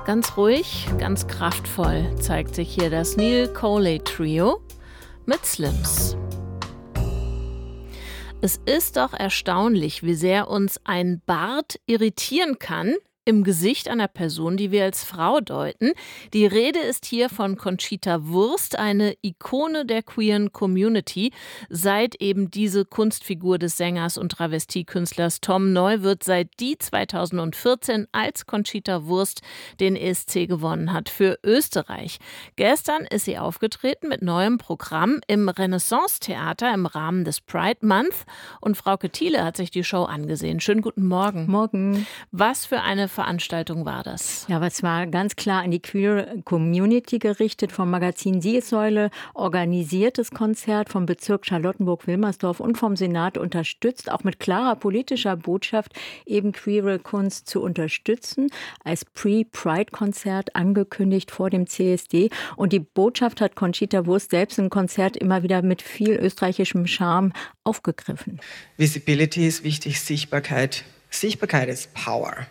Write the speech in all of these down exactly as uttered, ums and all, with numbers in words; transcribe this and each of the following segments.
Ganz ruhig, ganz kraftvoll zeigt sich hier das Neil Coley Trio mit Slims. Es ist doch erstaunlich, wie sehr uns ein Bart irritieren kann im Gesicht einer Person, die wir als Frau deuten. Die Rede ist hier von Conchita Wurst, eine Ikone der queeren Community. Seit eben diese Kunstfigur des Sängers und Travestiekünstlers Tom Neuwirth, seit die zweitausendvierzehn als Conchita Wurst den E S C gewonnen hat für Österreich. Gestern ist sie aufgetreten mit neuem Programm im Renaissance-Theater im Rahmen des Pride Month. Und Frauke Thiele hat sich die Show angesehen. Schönen guten Morgen. Morgen. Was für eine Veranstaltung war das? Ja, aber es war ganz klar an die Queer Community gerichtet, vom Magazin Siegessäule organisiertes Konzert vom Bezirk Charlottenburg-Wilmersdorf und vom Senat unterstützt, auch mit klarer politischer Botschaft, eben queere Kunst zu unterstützen, als Pre-Pride-Konzert angekündigt vor dem C S D. Und die Botschaft hat Conchita Wurst selbst im Konzert immer wieder mit viel österreichischem Charme aufgegriffen. Visibility ist wichtig, Sichtbarkeit. Sichtbarkeit ist Power.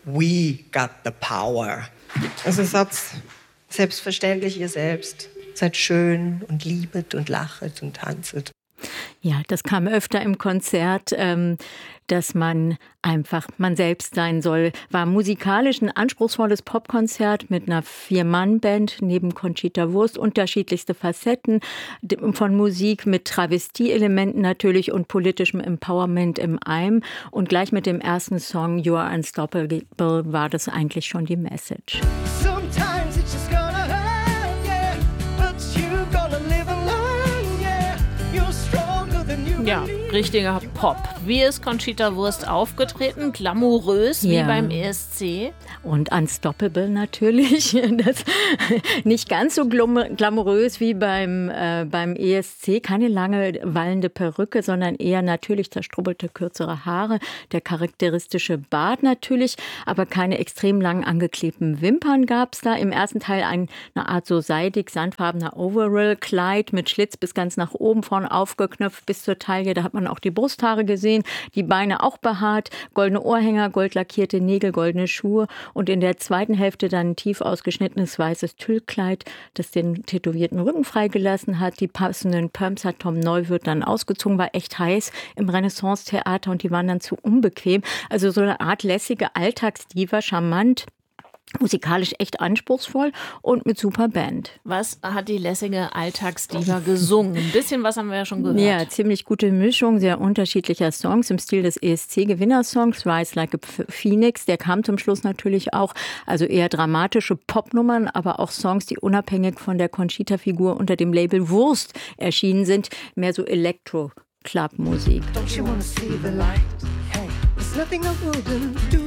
We got the power. Also seid selbstverständlich ihr selbst. Seid schön und liebet und lachet und tanzet. Ja, das kam öfter im Konzert, ähm, dass man einfach man selbst sein soll. War musikalisch ein anspruchsvolles Popkonzert mit einer Vier-Mann-Band neben Conchita Wurst, unterschiedlichste Facetten von Musik mit Travestie-Elementen natürlich und politischem Empowerment im Eim. Und gleich mit dem ersten Song You Are Unstoppable war das eigentlich schon die Message. Sometimes it's just gonna hurt, yeah, but you gonna live and learn, yeah, you're stronger than you Ja, richtiger Pop. Wie ist Conchita Wurst aufgetreten? Glamourös wie Ja. beim E S C? Und Unstoppable natürlich. Das, nicht ganz so glum- glamourös wie beim, äh, beim E S C. Keine lange wallende Perücke, sondern eher natürlich zerstrubbelte, kürzere Haare. Der charakteristische Bart natürlich, aber keine extrem lang angeklebten Wimpern gab es da. Im ersten Teil ein, eine Art so seidig, sandfarbener Overall-Kleid mit Schlitz bis ganz nach oben, vorne aufgeknöpft bis zur Taille. Da hat man auch die Brusthaare gesehen, die Beine auch behaart, goldene Ohrhänger, goldlackierte Nägel, goldene Schuhe und in der zweiten Hälfte dann ein tief ausgeschnittenes weißes Tüllkleid, das den tätowierten Rücken freigelassen hat. Die passenden Pumps hat Tom Neuwirth dann ausgezogen, war echt heiß im Renaissance-Theater und die waren dann zu unbequem. Also so eine Art lässige Alltagsdiva, charmant, musikalisch echt anspruchsvoll und mit super Band. Was hat die lässige Alltagsdiva gesungen? Ein bisschen was haben wir ja schon gehört. Ja, ziemlich gute Mischung sehr unterschiedlicher Songs im Stil des E S C-Gewinnersongs Rise Like a Phoenix. Der kam zum Schluss natürlich auch, also eher dramatische Popnummern, aber auch Songs, die unabhängig von der Conchita-Figur unter dem Label Wurst erschienen sind. Mehr so Elektro-Club-Musik. Don't you wanna see the light? Hey, there's nothing I wouldn't do.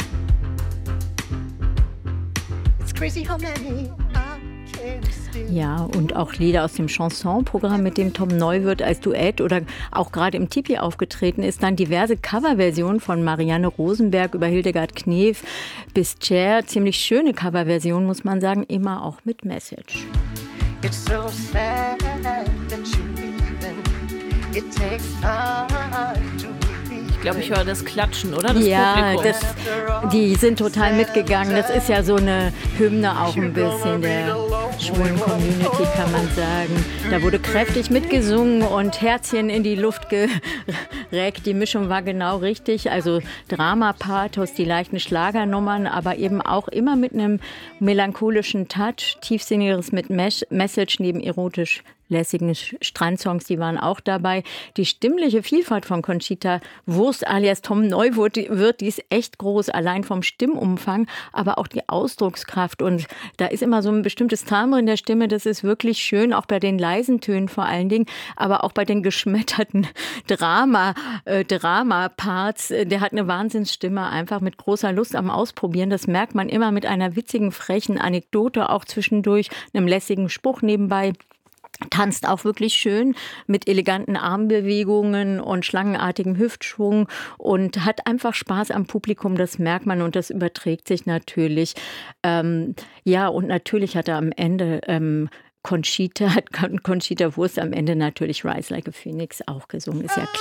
It's crazy how many I can still. Ja, und auch Lieder aus dem Chanson-Programm, mit dem Tom Neuwirth als Duett oder auch gerade im Tipi aufgetreten ist. Dann diverse Coverversionen von Marianne Rosenberg über Hildegard Knef bis Cher. Ziemlich schöne Coverversionen, muss man sagen, immer auch mit Message. It's so sad that you're leaving. It takes time to believe. Ich glaube, ich höre das Klatschen, oder? Das Ja, Publikum. das, die sind total mitgegangen. Das ist ja so eine Hymne auch ein bisschen der schwulen Community, kann man sagen. Da wurde kräftig mitgesungen und Herzchen in die Luft gereckt. Die Mischung war genau richtig. Also Drama, Pathos, die leichten Schlagernummern, aber eben auch immer mit einem melancholischen Touch. Tiefsinnigeres mit Mes- Message neben erotisch lässigen Strandsongs, die waren auch dabei. Die stimmliche Vielfalt von Conchita Wurst alias Tom Neuwirth, die, wird, die ist echt groß, allein vom Stimmumfang, aber auch die Ausdruckskraft. Und da ist immer so ein bestimmtes Timbre in der Stimme, das ist wirklich schön, auch bei den leisen Tönen vor allen Dingen, aber auch bei den geschmetterten Drama, äh, Drama-Parts. Der hat eine Wahnsinnsstimme, einfach mit großer Lust am Ausprobieren. Das merkt man immer mit einer witzigen, frechen Anekdote, auch zwischendurch, einem lässigen Spruch nebenbei. Tanzt auch wirklich schön mit eleganten Armbewegungen und schlangenartigem Hüftschwung und hat einfach Spaß am Publikum, das merkt man und das überträgt sich natürlich. Ähm, ja, und natürlich hat er am Ende ähm, Conchita, hat Conchita Wurst am Ende natürlich Rise Like a Phoenix auch gesungen, ist ja klar.